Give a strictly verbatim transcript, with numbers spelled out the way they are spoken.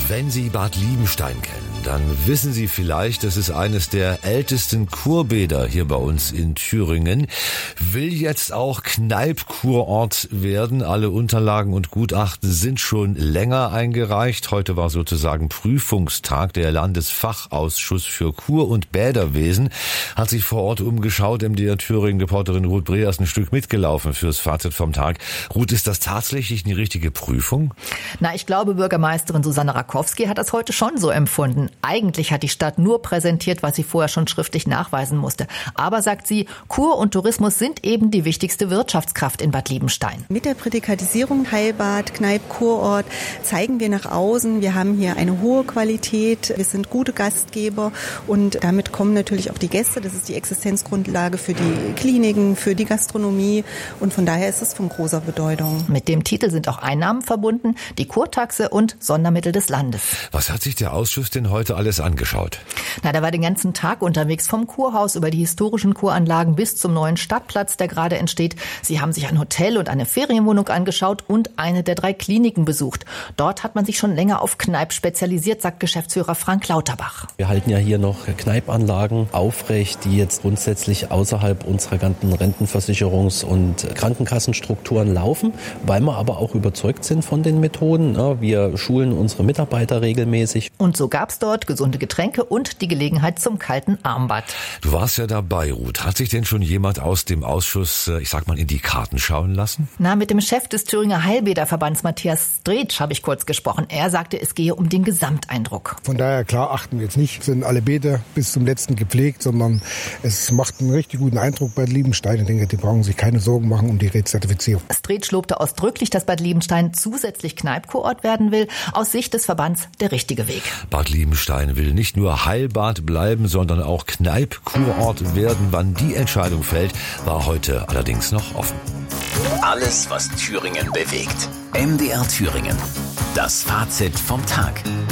Wenn Sie Bad Liebenstein kennen, dann wissen Sie vielleicht, das ist eines der ältesten Kurbäder hier bei uns in Thüringen. Will jetzt auch Kneipp-Kurort werden. Alle Unterlagen und Gutachten sind schon länger eingereicht. Heute war sozusagen Prüfungstag. Der Landesfachausschuss für Kur- und Bäderwesen hat sich vor Ort umgeschaut. M D R Thüringen-Reporterin Ruth Breer ist ein Stück mitgelaufen fürs Fazit vom Tag. Ruth, ist das tatsächlich eine richtige Prüfung? Na, ich glaube, Bürgermeisterin Susanne Rakowski hat das heute schon so empfunden. Eigentlich hat die Stadt nur präsentiert, was sie vorher schon schriftlich nachweisen musste. Aber, sagt sie, Kur und Tourismus sind eben die wichtigste Wirtschaftskraft in Bad Liebenstein. Mit der Prädikatisierung Heilbad, Kneipp, Kurort zeigen wir nach außen, wir haben hier eine hohe Qualität, wir sind gute Gastgeber und damit kommen natürlich auch die Gäste. Das ist die Existenzgrundlage für die Kliniken, für die Gastronomie und von daher ist es von großer Bedeutung. Mit dem Titel sind auch Einnahmen verbunden, die Kurtaxe und Sondermittel des Landes. Was hat sich der Ausschuss denn heute alles angeschaut? Na, der war den ganzen Tag unterwegs, vom Kurhaus über die historischen Kuranlagen bis zum neuen Stadtplatz, der gerade entsteht. Sie haben sich ein Hotel und eine Ferienwohnung angeschaut und eine der drei Kliniken besucht. Dort hat man sich schon länger auf Kneipp spezialisiert, sagt Geschäftsführer Frank Lauterbach. Wir halten ja hier noch Kneippanlagen aufrecht, die jetzt grundsätzlich außerhalb unserer ganzen Rentenversicherungs- und Krankenkassenstrukturen laufen, weil wir aber auch überzeugt sind von den Methoden. Wir schulen unsere Mitarbeiter regelmäßig. Und so gab's dort gesunde Getränke und die Gelegenheit zum kalten Armbad. Du warst ja dabei, Ruth. Hat sich denn schon jemand aus dem Ausschuss, ich sag mal, in die Karten schauen lassen? Na, mit dem Chef des Thüringer Heilbäderverbands Matthias Stretsch habe ich kurz gesprochen. Er sagte, es gehe um den Gesamteindruck. Von daher, klar, achten wir jetzt nicht, sind alle Bäder bis zum letzten gepflegt, sondern es macht einen richtig guten Eindruck bei Liebenstein. Ich denke, die brauchen sich keine Sorgen machen um die Rezertifizierung. Stretsch lobte ausdrücklich, dass Bad Liebenstein zusätzlich Kneipp-Kurort werden will. Aus Sicht des Verbands der richtige Weg. Bad Liebenstein will nicht nur Heilbad bleiben, sondern auch Kneipp-Kurort werden. Wann die Entscheidung fällt, war heute allerdings noch offen. Alles, was Thüringen bewegt. M D R Thüringen. Das Fazit vom Tag.